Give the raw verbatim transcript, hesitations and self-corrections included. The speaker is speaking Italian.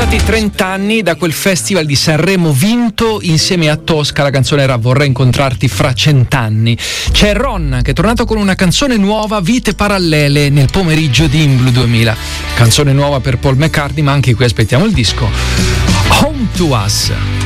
Passati trent'anni da quel festival di Sanremo vinto insieme a Tosca, la canzone era Vorrei incontrarti fra cent'anni. C'è Ron che è tornato con una canzone nuova, Vite parallele, nel pomeriggio di In Blue duemila. Canzone nuova per Paul McCartney, ma anche qui aspettiamo il disco Home to Us.